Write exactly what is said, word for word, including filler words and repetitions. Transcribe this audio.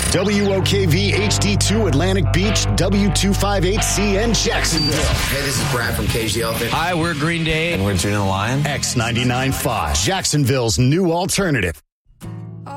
W O K V H D two Atlantic Beach, W two fifty-eight C N Jacksonville. Hey, this is Brad from Cage the Elephant. Hi, we're Green Day. And we're Juno Lion. X ninety-nine point five, Jacksonville's new alternative.